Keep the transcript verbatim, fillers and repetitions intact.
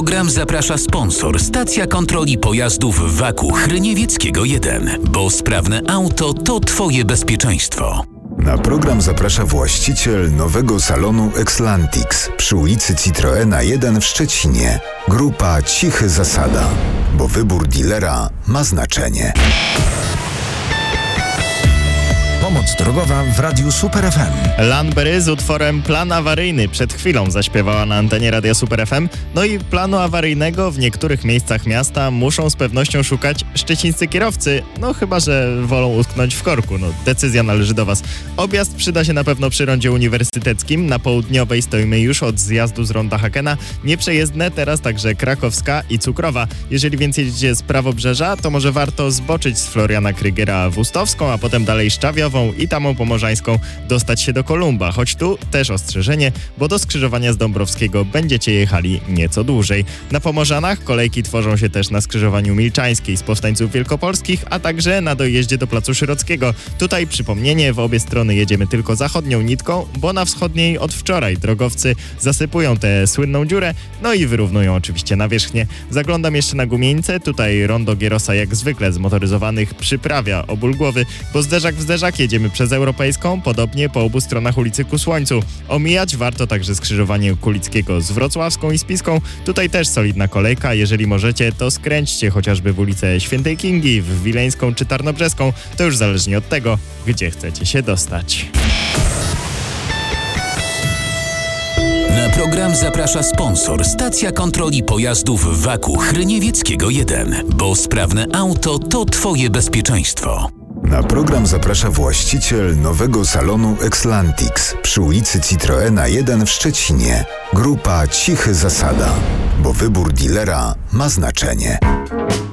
Program zaprasza sponsor, stacja kontroli pojazdów Waku Chryniewieckiego jeden, bo sprawne auto to Twoje bezpieczeństwo. Na program zaprasza właściciel nowego salonu Exlantix przy ulicy Citroena jeden w Szczecinie. Grupa Cichy Zasada, bo wybór dealera ma znaczenie. Pomoc drogowa w Radiu Super F M. Lanbery z utworem Plan awaryjny przed chwilą zaśpiewała na antenie Radia Super F M. No i planu awaryjnego w niektórych miejscach miasta muszą z pewnością szukać szczecińscy kierowcy. No chyba że wolą utknąć w korku. No decyzja należy do Was. Objazd przyda się na pewno przy rondzie uniwersyteckim. Na południowej stoimy już od zjazdu z ronda Hakena. Nieprzejezdne teraz także Krakowska i Cukrowa. Jeżeli więc jedziecie z Prawobrzeża, to może warto zboczyć z Floriana Krygera w Ustowską, a potem dalej Szczawiową i Tamą Pomorzańską dostać się do Kolumba. Choć tu też ostrzeżenie, bo do skrzyżowania z Dąbrowskiego będziecie jechali nieco dłużej. Na Pomorzanach kolejki tworzą się też na skrzyżowaniu Milczańskiej z Powstańców Wielkopolskich, a także na dojeździe do Placu Szyrockiego. Tutaj przypomnienie, w obie strony jedziemy tylko zachodnią nitką, bo na wschodniej od wczoraj drogowcy zasypują tę słynną dziurę, no i wyrównują oczywiście nawierzchnię. Zaglądam jeszcze na Gumieńce, tutaj rondo Gierosa jak zwykle z motoryzowanych przyprawia o ból głowy, bo zderzak w zderzak jedziemy przez Europejską, podobnie po obu stronach ulicy Ku Słońcu. Omijać warto także skrzyżowanie Kulickiego z Wrocławską i Spiską. Tutaj też solidna kolejka. Jeżeli możecie, to skręćcie chociażby w ulicę Świętej Kingi, w Wileńską czy Tarnobrzeską. To już zależnie od tego, gdzie chcecie się dostać. Na program zaprasza sponsor, stacja kontroli pojazdów Waku Chryniewieckiego jeden, bo sprawne auto to Twoje bezpieczeństwo. Na program zaprasza właściciel nowego salonu Exlantix przy ulicy Citroena jeden w Szczecinie. Grupa Cichy Zasada, bo wybór dealera ma znaczenie.